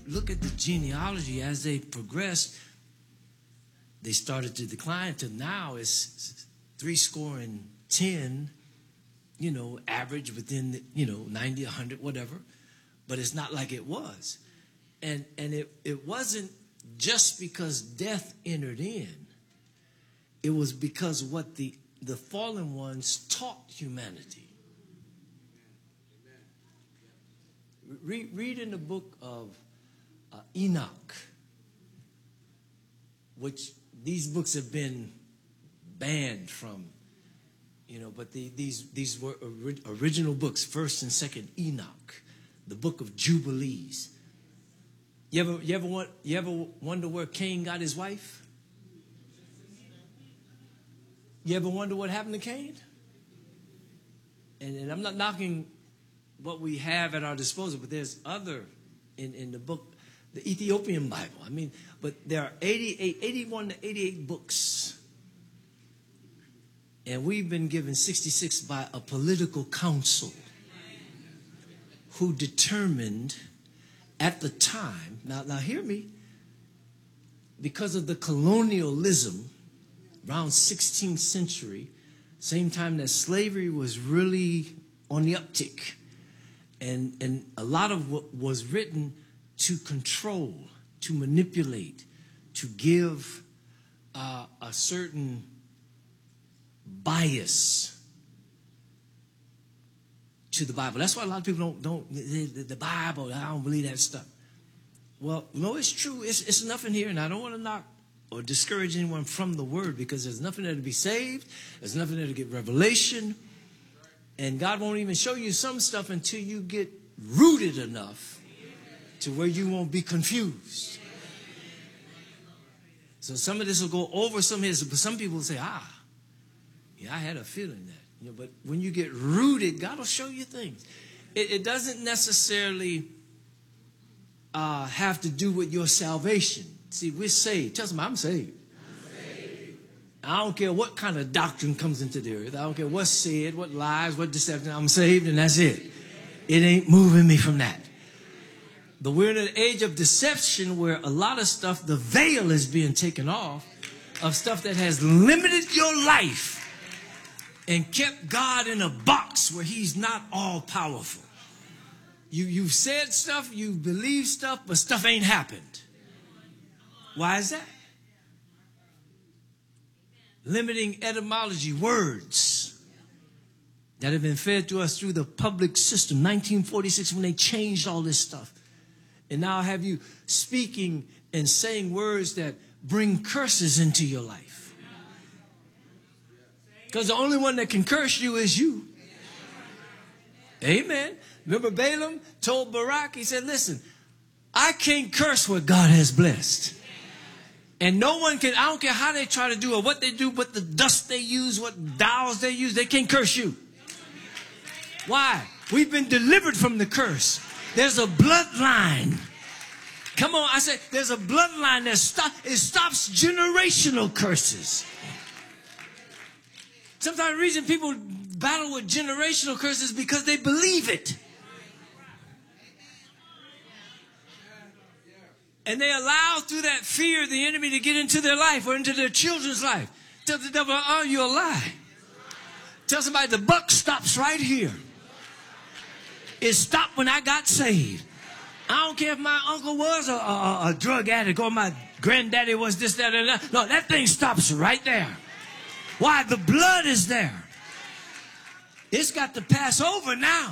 look at the genealogy as they progressed, they started to decline to now it's 70, average within, 90, 100, whatever. But it's not like it was. And it wasn't just because death entered in. It was because what the fallen ones taught humanity. Read in the book of Enoch, which these books have been banned from, but these were original books, 1st and 2nd Enoch, the book of Jubilees. You ever wonder where Cain got his wife? You ever wonder what happened to Cain? And I'm not knocking what we have at our disposal, but there's other in the book, the Ethiopian Bible. But there are 81 to 88 books. And we've been given 66 by a political council who determined at the time, now hear me, because of the colonialism around 16th century, same time that slavery was really on the uptick, and a lot of what was written to control, to manipulate, to give a certain bias to the Bible. That's why a lot of people don't the Bible, I don't believe that stuff. Well, no, it's true. It's enough in here, and I don't want to knock or discourage anyone from the Word, because there's nothing there to be saved. There's nothing there to get revelation. And God won't even show you some stuff until you get rooted enough to where you won't be confused. So some of this will go over some of his, but some people will say, yeah, I had a feeling that. But when you get rooted, God will show you things. It doesn't necessarily have to do with your salvation. See, we're saved. Tell somebody, I'm saved. I don't care what kind of doctrine comes into the earth. I don't care what's said, what lies, what deception. I'm saved, and that's it. It ain't moving me from that. But we're in an age of deception where a lot of stuff, the veil is being taken off of stuff that has limited your life and kept God in a box where he's not all powerful. You've said stuff, you've believed stuff, but stuff ain't happened. Why is that? Limiting etymology, words that have been fed to us through the public system. 1946, when they changed all this stuff. And now have you speaking and saying words that bring curses into your life. Because the only one that can curse you is you. Amen. Remember Balaam told Barak, he said, listen, I can't curse what God has blessed. And no one can, I don't care how they try to do or what they do, what the dust they use, what dowels they use, they can't curse you. Why? We've been delivered from the curse. There's a bloodline. Come on, I said, there's a bloodline that stops generational curses. Sometimes the reason people battle with generational curses is because they believe it. And they allow through that fear the enemy to get into their life or into their children's life. Tell the devil, oh, you're a lie. Tell somebody the buck stops right here. It stopped when I got saved. I don't care if my uncle was a drug addict or my granddaddy was this, that, and that. No, that thing stops right there. Why? The blood is there. It's got to pass over now.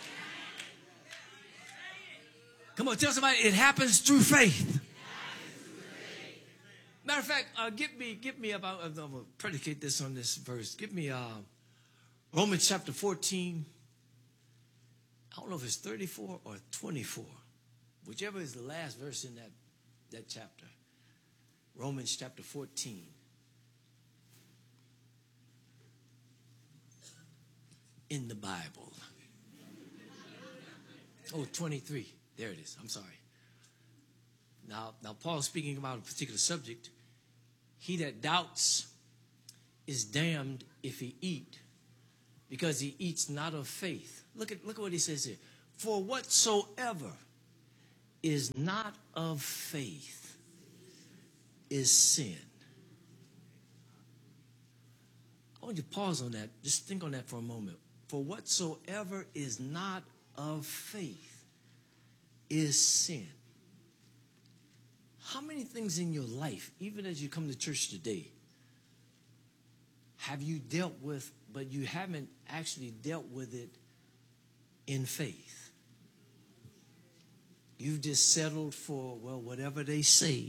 Come on, tell somebody it happens through faith. Matter of fact, get me about, I'm going to predicate this on this verse. Give me Romans chapter 14. I don't know if it's 34 or 24. Whichever is the last verse in that chapter. Romans chapter 14. In the Bible. Oh, 23. There it is. I'm sorry. Now Paul's speaking about a particular subject. He that doubts is damned if he eat, because he eats not of faith. Look at what he says here. For whatsoever is not of faith is sin. I want you to pause on that. Just think on that for a moment. For whatsoever is not of faith is sin. How many things in your life, even as you come to church today, have you dealt with, but you haven't actually dealt with it in faith? You've just settled for, well, whatever they say.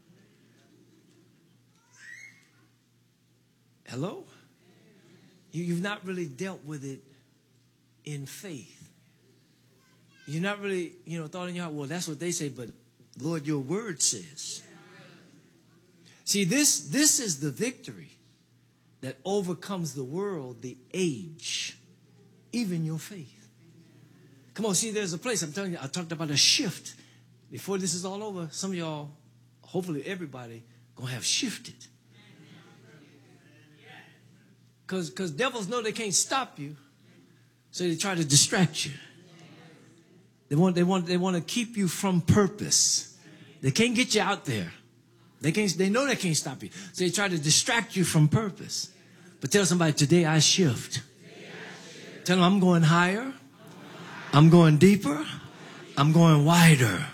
Hello? You've not really dealt with it in faith. You're not really, thought in your heart, well, that's what they say, but Lord, your word says. See, this is the victory that overcomes the world, the age, even your faith. Come on, see, there's a place. I'm telling you, I talked about a shift. Before this is all over, some of y'all, hopefully everybody, going to have shifted. Because devils know they can't stop you, so they try to distract you. They want to keep you from purpose. They can't get you out there. They know they can't stop you, so they try to distract you from purpose. But tell somebody, today I shift. Tell them I'm going higher. I'm going deeper. I'm going wider.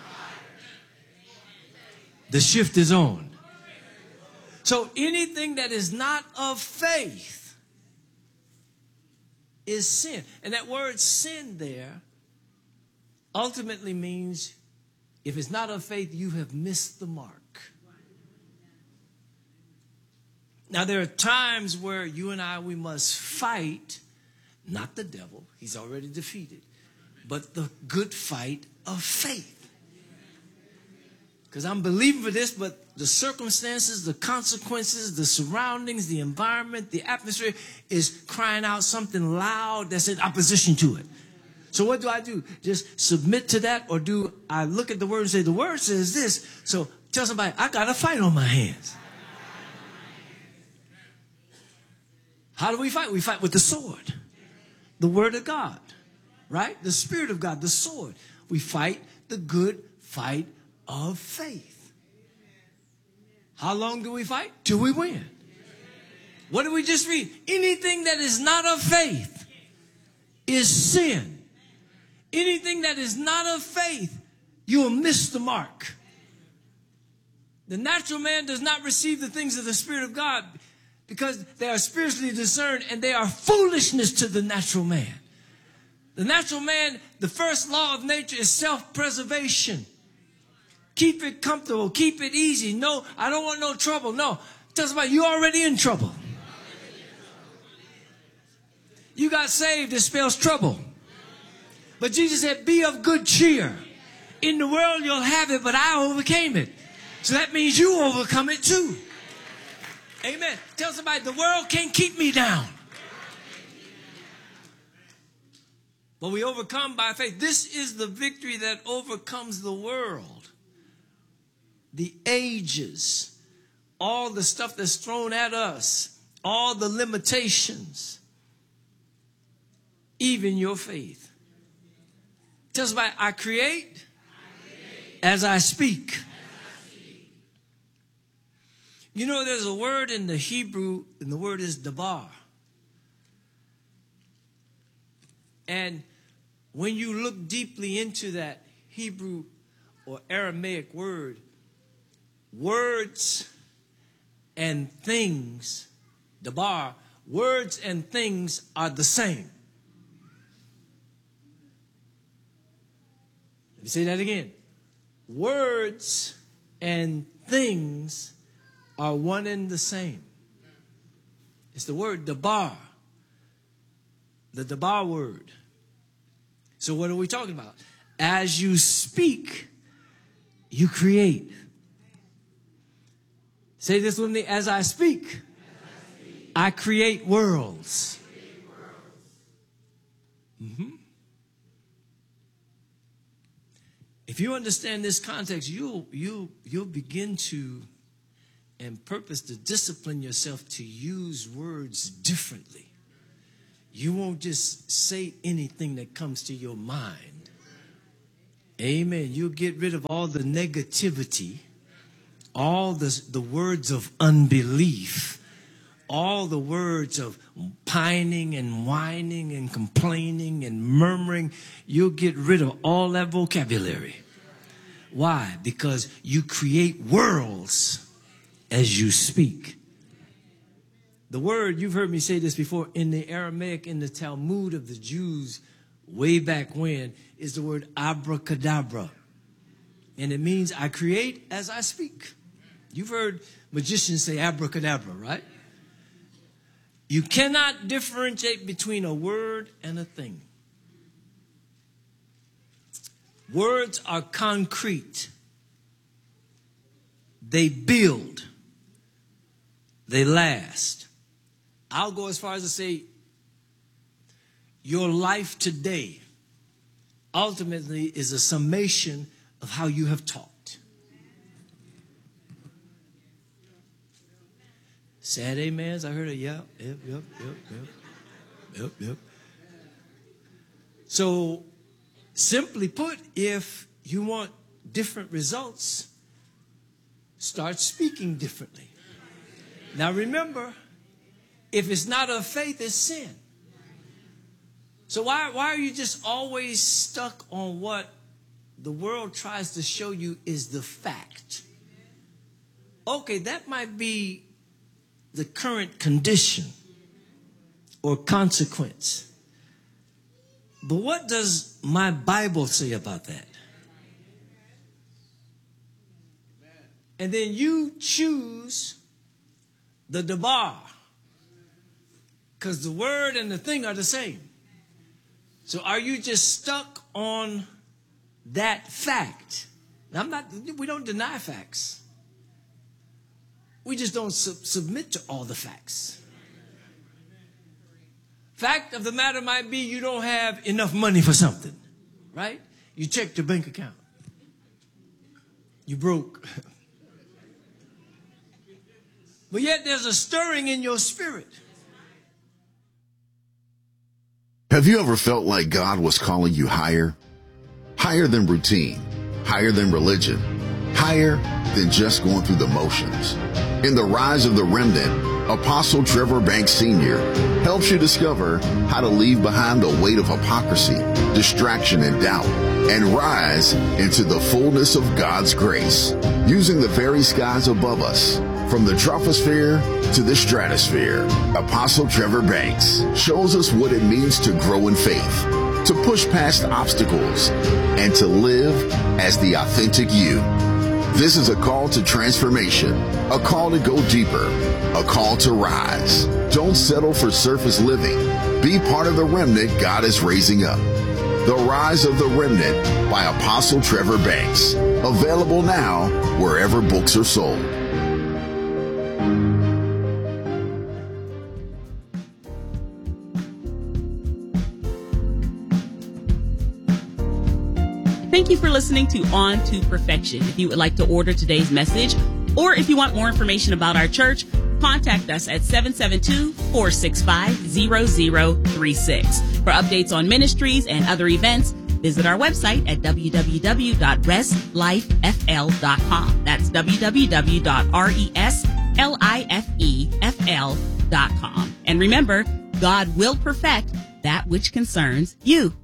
The shift is on. So anything that is not of faith is sin. And that word sin there ultimately means if it's not of faith, you have missed the mark. Now, there are times where you and I, we must fight, not the devil, he's already defeated, but the good fight of faith. Because I'm believing for this, but the circumstances, the consequences, the surroundings, the environment, the atmosphere is crying out something loud that's in opposition to it. So what do? Just submit to that, or do I look at the word and say, the word says this, so tell somebody, I got a fight on my hands. How do we fight? We fight with the sword, the word of God, right? The Spirit of God, the sword. We fight the good fight of faith. How long do we fight? Till we win. What did we just read? Anything that is not of faith is sin. Anything that is not of faith, you'll miss the mark. The natural man does not receive the things of the Spirit of God because they are spiritually discerned, and they are foolishness to the natural man. The natural man, the first law of nature is self-preservation. Keep it comfortable. Keep it easy. No, I don't want no trouble. No. Tell somebody, you're already in trouble. You got saved, it spells trouble. But Jesus said, be of good cheer. In the world you'll have it, but I overcame it. So that means you overcome it too. Amen. Tell somebody, the world can't keep me down. But we overcome by faith. This is the victory that overcomes the world. The ages, all the stuff that's thrown at us, all the limitations, even your faith. Tell somebody, I create as I speak. You know, there's a word in the Hebrew, and the word is dabar. And when you look deeply into that Hebrew or Aramaic word, words and things, dabar, words and things are the same. Let me say that again. Words and things are one and the same. It's the word dabar. The dabar word. So what are we talking about? As you speak, you create. Say this with me. As I speak, I create worlds. Mm-hmm. If you understand this context, you'll begin to and purpose to discipline yourself to use words differently. You won't just say anything that comes to your mind. Amen. You'll get rid of all the negativity, all the words of unbelief, all the words of pining and whining and complaining and murmuring. You'll get rid of all that vocabulary. Why? Because you create worlds as you speak. The word, you've heard me say this before, in the Aramaic, in the Talmud of the Jews, way back when, is the word abracadabra. And it means I create as I speak. You've heard magicians say abracadabra, right? You cannot differentiate between a word and a thing. Words are concrete. They build. They last. I'll go as far as to say your life today ultimately is a summation of how you have taught. Sad amens. I heard it. Yep. So, simply put, if you want different results, start speaking differently. Now remember, if it's not of faith, it's sin. So why are you just always stuck on what the world tries to show you is the fact? Okay, that might be the current condition or consequence. But what does my Bible say about that? And then you choose the dabar, because the word and the thing are the same. So are you just stuck on that fact? Now, we don't deny facts. We just don't submit to all the facts. Fact of the matter might be you don't have enough money for something, right? You checked your bank account. You broke. But yet there's a stirring in your spirit. Have you ever felt like God was calling you higher? Higher than routine, higher than religion, higher than just going through the motions. In The Rise of the Remnant, Apostle Trevor Banks Sr. helps you discover how to leave behind the weight of hypocrisy, distraction, and doubt, and rise into the fullness of God's grace, using the very skies above us. From the troposphere to the stratosphere, Apostle Trevor Banks shows us what it means to grow in faith, to push past obstacles, and to live as the authentic you. This is a call to transformation, a call to go deeper, a call to rise. Don't settle for surface living. Be part of the remnant God is raising up. The Rise of the Remnant by Apostle Trevor Banks. Available now wherever books are sold. Thank you for listening to On to Perfection. If you would like to order today's message, or if you want more information about our church, contact us at 772-465-0036. For updates on ministries and other events, visit our website at www.restlifefl.com. That's www.restlifefl.com. And remember, God will perfect that which concerns you.